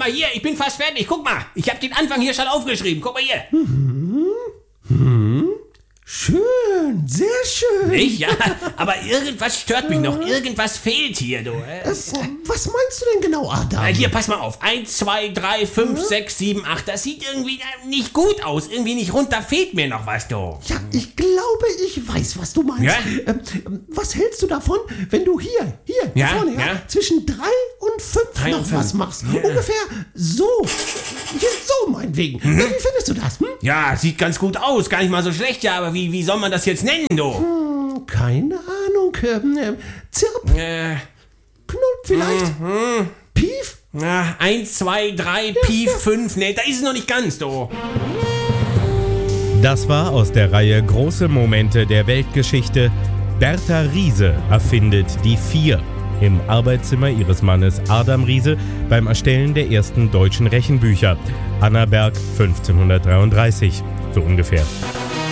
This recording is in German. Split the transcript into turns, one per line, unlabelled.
mal hier, ich bin fast fertig. Guck mal, ich habe den Anfang hier schon aufgeschrieben. Guck mal hier.
Schön, sehr schön.
Nicht? Ja, aber irgendwas stört mich noch. Irgendwas fehlt hier, du.
Was meinst du denn genau, Adam?
Hier, pass mal auf. 1, 2, 3, 5, 6, 7, 8. Das sieht irgendwie nicht gut aus. Irgendwie nicht rund. Da fehlt mir noch was, du.
Ja, ich glaube, ich weiß, was du meinst.
Ja?
Was hältst du davon, wenn du hier
Ja,
vorne,
ja.
zwischen 3 und 5
3
noch
und
was
5.
machst?
Ja.
Ungefähr so. Hier so, meinetwegen. Wie findest du das?
Ja, sieht ganz gut aus. Gar nicht mal so schlecht, ja. Aber wie soll man das jetzt nennen, du?
Keine Ahnung. Zirp, Knulp vielleicht? Pief?
1, 2, 3, Pief, 5. Nee, da ist es noch nicht ganz, du.
Das war aus der Reihe Große Momente der Weltgeschichte. Bertha Riese erfindet die 4 im Arbeitszimmer ihres Mannes Adam Riese beim Erstellen der ersten deutschen Rechenbücher. Annaberg 1533, so ungefähr.